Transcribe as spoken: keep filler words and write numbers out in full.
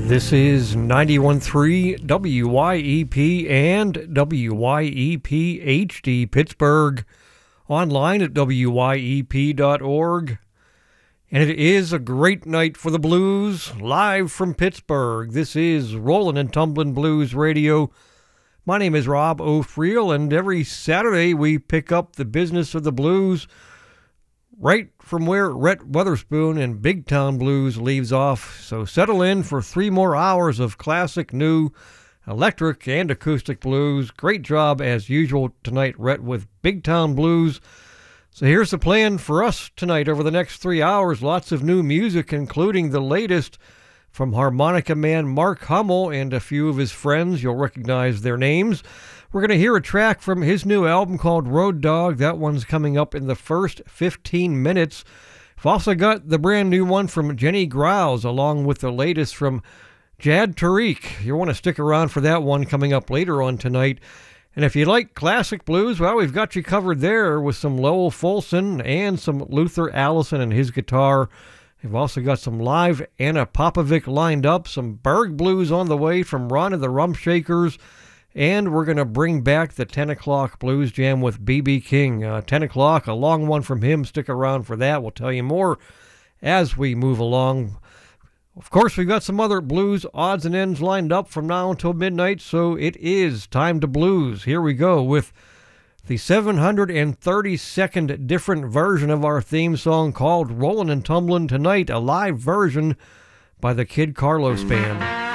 This is ninety-one point three W Y E P and W Y E P H D Pittsburgh, online at W Y E P dot org. And it is a great night for the blues, live from Pittsburgh. This is Rollin' and Tumblin' Blues Radio. My name is Rob O'Friel, and every Saturday we pick up the business of the blues right from where Rhett Weatherspoon and Big Town Blues leaves off. So settle in for three more hours of classic, new, electric, and acoustic blues. Great job, as usual, tonight, Rhett, with Big Town Blues. So here's the plan for us tonight over the next three hours. Lots of new music, including the latest from harmonica man Mark Hummel and a few of his friends. You'll recognize their names. We're going to hear a track from his new album called Road Dog. That one's coming up in the first fifteen minutes. We've also got the brand new one from Jenny Grouse, along with the latest from Jad Tariq. You'll want to stick around for that one coming up later on tonight. And if you like classic blues, well, we've got you covered there with some Lowell Fulson and some Luther Allison and his guitar. We've also got some live Anna Popovic lined up, some Berg blues on the way from Ron and the Rumshakers, and we're going to bring back the ten o'clock Blues Jam with B B King. Uh, ten o'clock, a long one from him. Stick around for that. We'll tell you more as we move along. Of course, we've got some other blues odds and ends lined up from now until midnight, so it is time to blues. Here we go with the seven hundred thirty-second different version of our theme song called Rollin' and Tumblin' Tonight, a live version by the Kid Carlos Band.